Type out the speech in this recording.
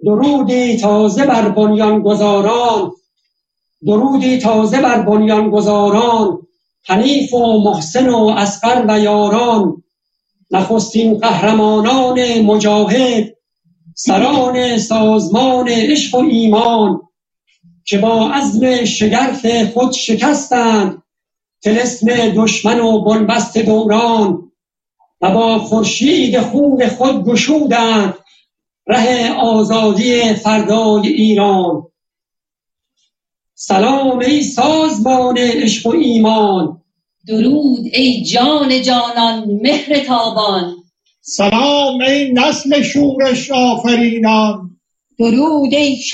درودی تازه بر بنیانگذاران، درودی تازه بر بنیانگذاران، حنیف و محسن و اصغر و یاران. نخستین قهرمانان مجاهد، سران سازمان عشق و ایمان، که با عزم شگرف خود شکستند طلسم دشمن و بنبست دوران، و با خورشید خون خود گشودند ره آزادی فردای ایران. سلام ای سازمان عشق و ایمان، درود ای جان جانان مهر تابان. سلام ای نسل شورش آفرینان، درود ای